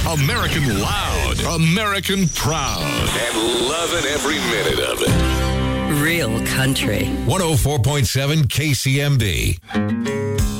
American loud, American proud, and loving every minute of it. Real country. 104.7 KCMD.